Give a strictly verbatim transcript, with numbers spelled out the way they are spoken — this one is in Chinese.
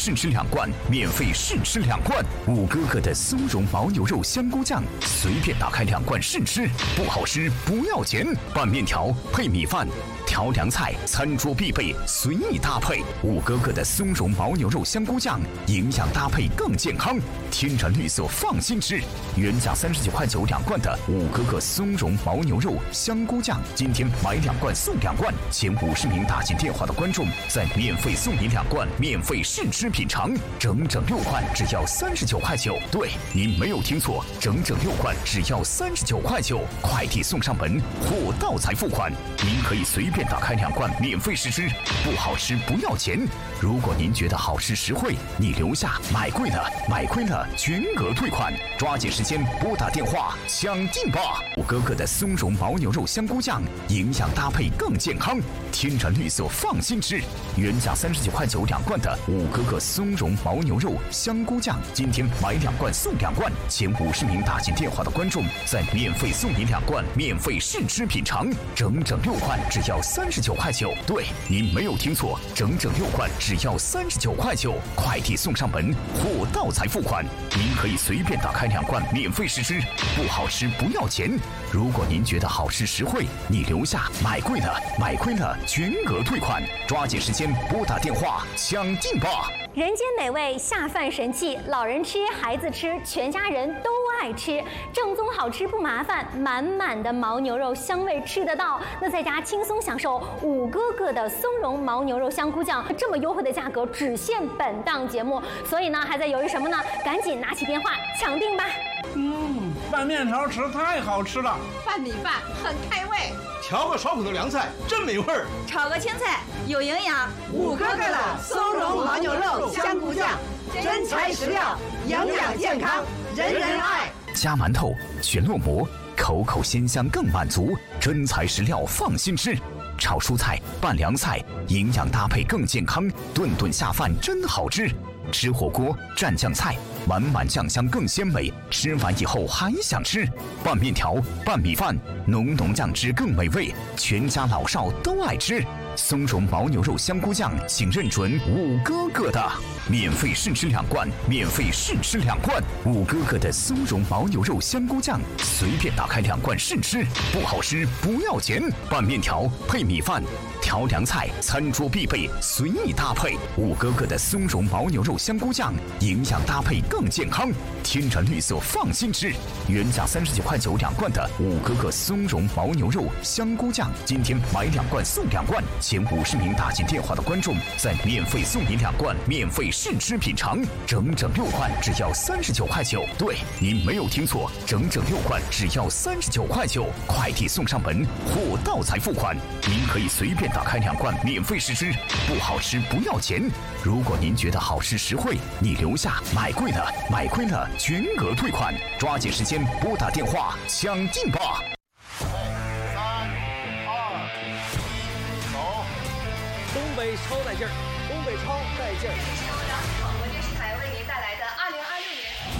试吃两罐，免费试吃两罐。五哥哥的松茸牦牛肉香菇酱，随便打开两罐试吃，不好吃不要钱。拌面条配米饭。调凉菜，餐桌必备，随意搭配。五哥哥的松茸牦牛肉香菇酱，营养搭配更健康，天然绿色，放心吃。原价三十九块九两罐的五哥哥松茸牦牛肉香菇酱，今天买两罐送两罐，前五十名打进电话的观众再免费送你两罐，免费试吃品尝，整整六罐只要三十九块九。对，您没有听错，整整六罐只要三十九块九，快递送上门，货到才付款。您可以随便打开两罐免费试吃，不好吃不要钱。如果您觉得好吃实惠，你留下，买贵了买亏了全额退款。抓紧时间拨打电话抢订吧！五哥哥的松茸牦牛肉香菇酱，营养搭配更健康，天然绿色，放心吃。原价三十九块九两罐的五哥哥松茸牦牛肉香菇酱，今天买两罐送两罐，前五十名打进电话的观众再免费送你两罐，免费试吃品尝，整整六罐只要三十九块九。对，您没有听错，整整六罐只要三十九块九，快递送上门，货到才付款。您可以随便打开两罐免费试吃，不好吃不要钱。如果您觉得好吃实惠，你留下，买贵了买亏了全额退款。抓紧时间拨打电话抢订吧！ 人间美味，下饭神器，老人吃，孩子吃，全家人都爱吃，正宗好吃不麻烦，满满的牦牛肉香味吃得到。那在家轻松享受五哥哥的松茸牦牛肉香菇酱，这么优惠的价格只限本档节目，所以呢还在犹豫什么呢？赶紧拿起电话抢订吧！ 嗯，拌面条吃太好吃了， 拌米饭很开胃， 调个爽口的凉菜真美味儿， 炒个青菜有营养。 五哥哥的松茸牦牛肉香菇酱，真材实料，营养健康，人人爱。 加馒头，选烙馍，口口鲜香更满足，真材实料，放心吃。炒蔬菜，拌凉菜，营养搭配更健康，顿顿下饭真好吃。吃火锅蘸酱菜，满满酱香更鲜美，吃完以后还想吃。拌面条、拌米饭，浓浓酱汁更美味，全家老少都爱吃。松茸牦牛肉香菇酱，请认准五哥哥的，免费试吃两罐，免费试吃两罐。五哥哥的松茸牦牛肉香菇酱，随便打开两罐试吃，不好吃不要钱。拌面条配米饭，调凉菜，餐桌必备，随意搭配。五哥哥的松茸牦牛肉香菇酱，营养搭配更健康，天然绿色，放心吃。原价三十九块九两罐的五哥哥松茸牦牛肉香菇酱，今天买两罐送两罐，前五十名打进电话的观众再免费送你两罐，免费试吃品尝，整整六罐只要三十九块九。对，您没有听错，整整六罐只要三十九块九，快递送上门，货到才付款。您可以随便打开两罐免费试吃，不好吃不要钱。如果您觉得好吃实惠，你留下，买贵了买亏了全额退款。抓紧时间拨打电话抢订吧！ 东北超带劲儿，东北超带劲儿。